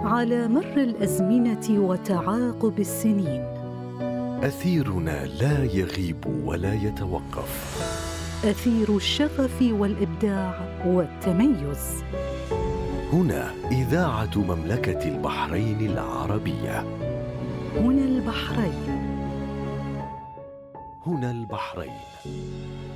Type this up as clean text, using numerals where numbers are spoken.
على مر الأزمنة وتعاقب السنين. أثيرنا لا يغيب ولا يتوقف، أثير الشغف والإبداع والتميز. هنا إذاعة مملكة البحرين العربية. هنا البحرين. هنا البحرين.